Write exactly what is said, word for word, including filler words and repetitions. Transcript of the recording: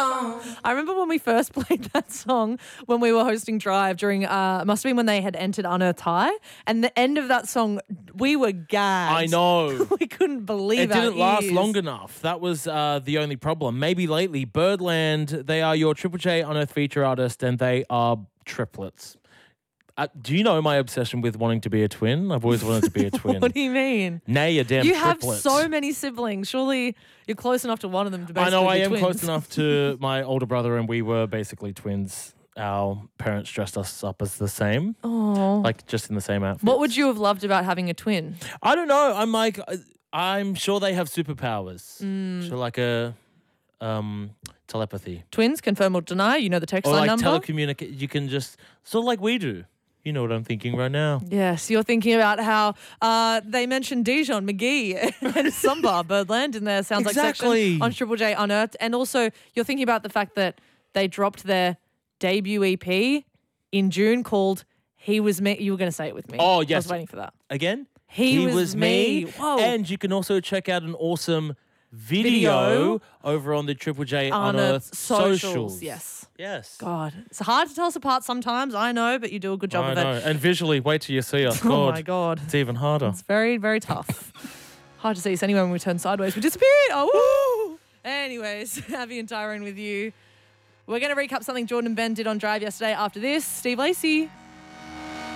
I remember when we first played that song when we were hosting Drive during, uh, must have been when they had entered Unearthed High. And the end of that song, we were gagged. I know. We couldn't believe it. It didn't last ears. long enough. That was uh, the only problem. Maybe lately, Birdland, they are your Triple J Unearthed feature artist, and they are triplets. Uh, do you know my obsession with wanting to be a twin? I've always wanted to be a twin. What do you mean? Nay, a damn You triplets. have so many siblings. Surely you're close enough to one of them to basically I know I be am twins. close enough to my older brother, and we were basically twins. Our parents dressed us up as the same. Oh. Like just in the same outfit. What would you have loved about having a twin? I don't know. I'm like, I'm sure they have superpowers. Mm. So like a um, telepathy. Twins, confirm or deny. You know the text Or line like number. telecommunicate. You can just, sort of like we do. You know what I'm thinking right now. Yes, you're thinking about how uh, they mentioned Dijon, McGee, and Sumba, Birdland in their Sounds Exactly. Like section on Triple J Unearthed. And also, you're thinking about the fact that they dropped their debut E P in June called He Was Me. You were going to say it with me. Oh, I yes. was waiting for that. Again? He Was Me. Whoa. And you can also check out an awesome video, Video. over on the Triple J Unearthed Unearthed socials. socials. Yes. Yes. God, it's hard to tell us apart sometimes, I know, but you do a good job I of know. it. And visually, wait till you see us. Oh God, my God. it's even harder. It's very, very tough. Hard to see us anyway when we turn sideways. We disappeared. Oh, woo. Anyways, Abby and Tyrone with you. We're going to recap something Jordan and Ben did on Drive yesterday after this. Steve Lacey.